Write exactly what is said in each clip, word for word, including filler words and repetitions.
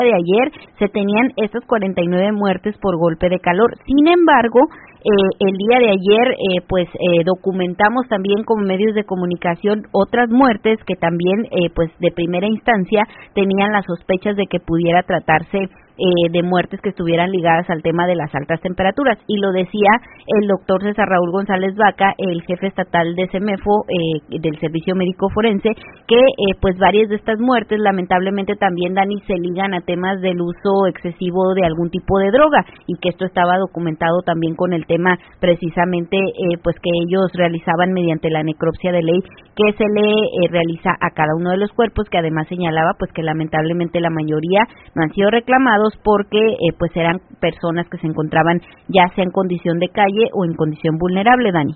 de ayer se tenían estas cuarenta y nueve muertes por golpe de calor. Sin embargo, eh, el día de ayer eh, pues eh, documentamos también como medios de comunicación otras muertes que también eh, pues de primera instancia tenían las sospechas de que pudiera tratarse Eh, de muertes que estuvieran ligadas al tema de las altas temperaturas, y lo decía el doctor César Raúl González Vaca, el jefe estatal de CEMEFO, eh, del Servicio Médico Forense, que eh, pues varias de estas muertes lamentablemente también, Dani, se ligan a temas del uso excesivo de algún tipo de droga, y que esto estaba documentado también con el tema precisamente eh, pues que ellos realizaban mediante la necropsia de ley que se le eh, realiza a cada uno de los cuerpos, que además señalaba pues que lamentablemente la mayoría no han sido reclamados porque eh, pues eran personas que se encontraban ya sea en condición de calle o en condición vulnerable, Dani.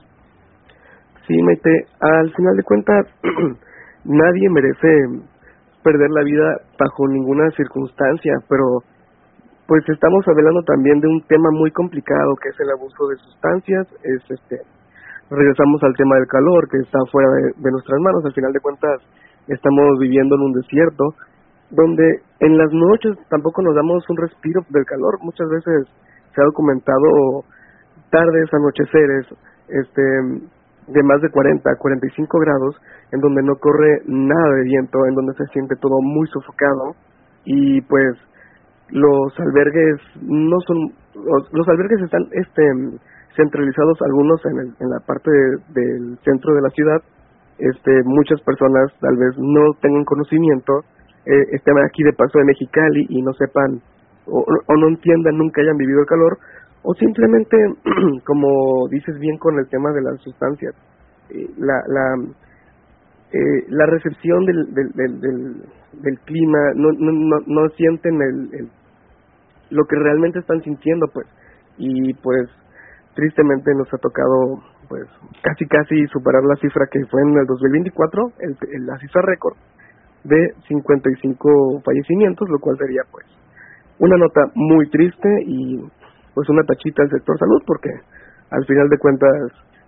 Sí, Maite, al final de cuentas nadie merece perder la vida bajo ninguna circunstancia, pero pues estamos hablando también de un tema muy complicado que es el abuso de sustancias. Es este regresamos al tema del calor que está fuera de, de nuestras manos. Al final de cuentas estamos viviendo en un desierto donde en las noches tampoco nos damos un respiro del calor. Muchas veces se ha documentado tardes, anocheceres, este, de más de cuarenta, cuarenta y cinco grados, en donde no corre nada de viento, en donde se siente todo muy sofocado, y pues los albergues no son, los, los albergues están, este, centralizados algunos en, el, en la parte de, del centro de la ciudad. Este, muchas personas tal vez no tengan conocimiento, Eh, estén aquí de paso de Mexicali y no sepan o, o no entiendan, nunca hayan vivido el calor, o simplemente, como dices bien con el tema de las sustancias, eh, la la eh, la recepción del del, del, del, del clima, no, no no no sienten el, el lo que realmente están sintiendo, pues, y pues tristemente nos ha tocado pues casi casi superar la cifra que fue en el dos mil veinticuatro, el, el, la cifra récord de cincuenta y cinco fallecimientos, lo cual sería pues una nota muy triste y pues una tachita al sector salud, porque al final de cuentas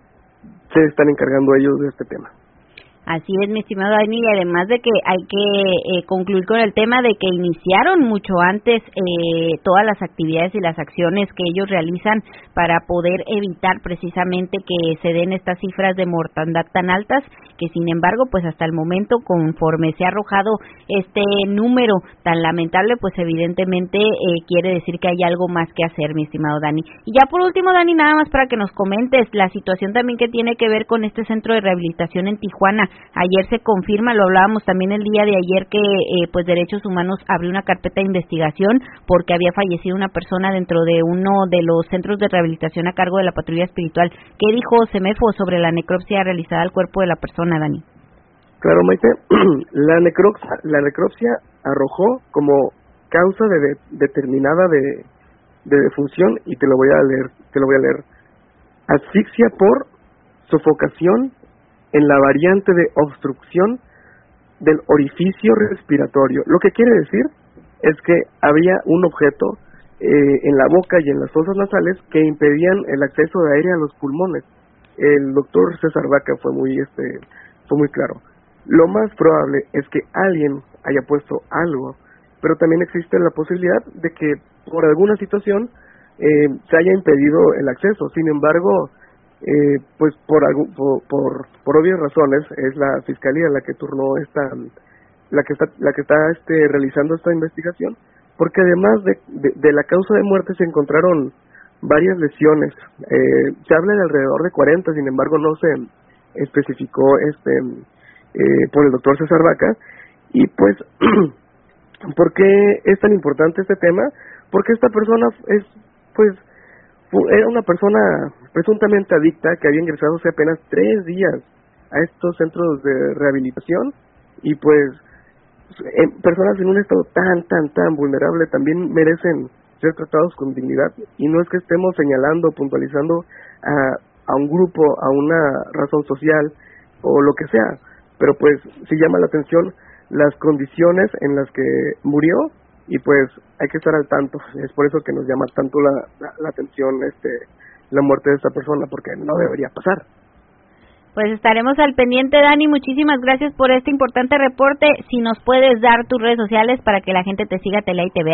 se están encargando ellos de este tema. Así es, mi estimado Dani, y además de que hay que eh, concluir con el tema de que iniciaron mucho antes eh, todas las actividades y las acciones que ellos realizan para poder evitar precisamente que se den estas cifras de mortandad tan altas, que sin embargo, pues hasta el momento, conforme se ha arrojado este número tan lamentable, pues evidentemente eh, quiere decir que hay algo más que hacer, mi estimado Dani. Y ya por último, Dani, nada más para que nos comentes la situación también que tiene que ver con este centro de rehabilitación en Tijuana. Ayer se confirma, lo hablábamos también el día de ayer, que eh, pues Derechos Humanos abrió una carpeta de investigación porque había fallecido una persona dentro de uno de los centros de rehabilitación a cargo de la patrulla espiritual. ¿Qué dijo CEMEFO sobre la necropsia realizada al cuerpo de la persona, Dani? Claro, Maite, la necropsia, la necropsia arrojó como causa de, de determinada de, de defunción, y te lo voy a leer, te lo voy a leer. Asfixia por sofocación en la variante de obstrucción del orificio respiratorio. Lo que quiere decir es que había un objeto eh, en la boca y en las fosas nasales que impedían el acceso de aire a los pulmones. El doctor César Vaca fue muy, este, fue muy claro. Lo más probable es que alguien haya puesto algo, pero también existe la posibilidad de que por alguna situación eh, se haya impedido el acceso. Sin embargo, Eh, pues por, algo, por por por obvias razones es la fiscalía la que turnó esta la que está la que está este realizando esta investigación, porque además de, de, de la causa de muerte se encontraron varias lesiones. Eh, se habla de alrededor de cuarenta, sin embargo no se especificó este eh, por el doctor César Vaca. Y pues ¿por qué es tan importante este tema? Porque esta persona es pues era una persona presuntamente adicta que había ingresado hace apenas tres días a estos centros de rehabilitación, y pues en personas en un estado tan, tan, tan vulnerable también merecen ser tratados con dignidad, y no es que estemos señalando, puntualizando a, a un grupo, a una razón social o lo que sea, pero pues sí llama la atención las condiciones en las que murió, y pues hay que estar al tanto. Es por eso que nos llama tanto la, la, la atención este la muerte de esta persona, porque no debería pasar. Pues estaremos al pendiente, Dani. Muchísimas gracias por este importante reporte. Si nos puedes dar tus redes sociales para que la gente te siga, te lea y te vea.